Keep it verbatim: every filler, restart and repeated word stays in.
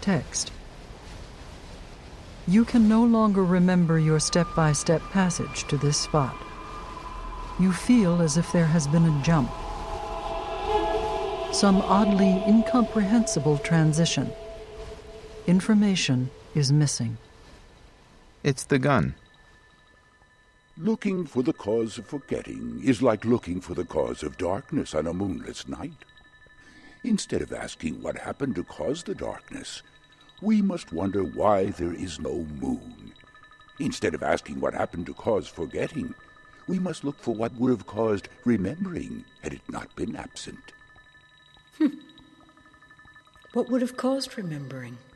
text. You can no longer remember your step-by-step passage to this spot. You feel as if there has been a jump. Some oddly incomprehensible transition. Information is missing. It's the gun. Looking for the cause of forgetting is like looking for the cause of darkness on a moonless night. Instead of asking what happened to cause the darkness, we must wonder why there is no moon. Instead of asking what happened to cause forgetting, we must look for what would have caused remembering had it not been absent. Hmm. What would have caused remembering?